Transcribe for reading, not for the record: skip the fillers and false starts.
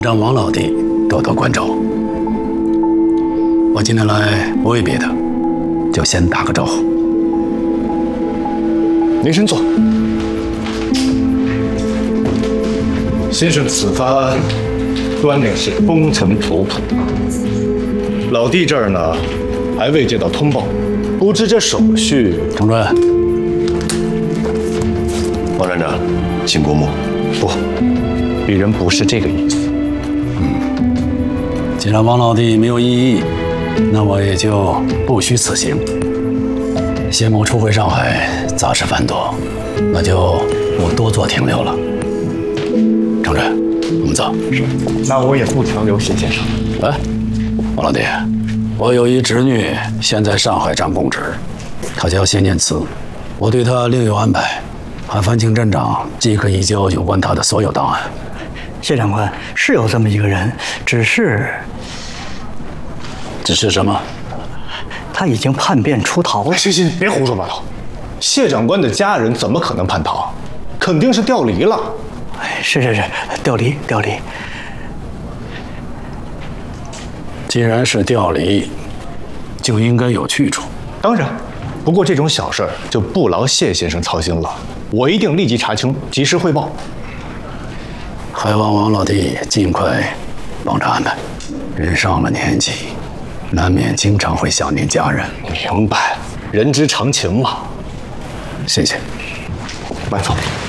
让王老弟多多关照。我今天来不为别的，就先打个招呼。 您先坐。先生，此番端宁是风尘仆仆，老弟这儿呢还未接到通报，不知这手续。 程专， 王站长，请过目。 不，鄙人不是这个意思。 既然王老弟没有异议，那我也就不虚此行。谢某初回上海，杂事繁多，那就不多做停留了。程专，我们走。 是，那我也不强留谢先生。 哎，王老弟，我有一侄女，现在上海站供职，她叫谢念慈，我对她另有安排，还烦请站长即刻移交有关她的所有档案。 谢长官是有这么一个人，只是什么？ 他已经叛变出逃了。 行，别胡说八道。谢长官的家人怎么可能叛逃？肯定是调离了。 是，调离。 既然是调离，就应该有去处。 当然，不过这种小事儿就不劳谢先生操心了，我一定立即查清，及时汇报。 还望王老弟尽快帮着安排。人上了年纪，难免经常会想念家人。 明白，人之常情嘛。 谢谢。 慢走。